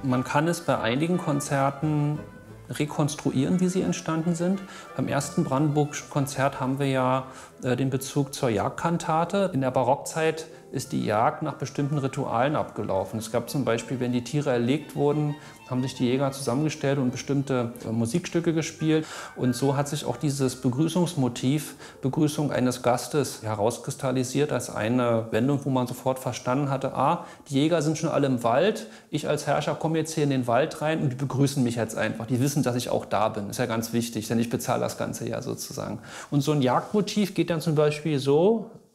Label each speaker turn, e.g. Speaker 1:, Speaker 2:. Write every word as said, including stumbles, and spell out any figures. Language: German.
Speaker 1: Man kann es bei einigen Konzerten rekonstruieren, wie sie entstanden sind. Beim ersten Brandenburgischen Konzert haben wir ja äh, den Bezug zur Jagdkantate. In der Barockzeit ist die Jagd nach bestimmten Ritualen abgelaufen. Es gab zum Beispiel, wenn die Tiere erlegt wurden, haben sich die Jäger zusammengestellt und bestimmte äh, Musikstücke gespielt. Und so hat sich auch dieses Begrüßungsmotiv, Begrüßung eines Gastes, herauskristallisiert als eine Wendung, wo man sofort verstanden hatte, ah, die Jäger sind schon alle im Wald, ich als Herrscher komme jetzt hier in den Wald rein und die begrüßen mich jetzt einfach. Die wissen, dass ich auch da bin. Ist ja ganz wichtig, denn ich bezahle das Ganze ja sozusagen. Und so ein Jagdmotiv geht dann zum Beispiel so.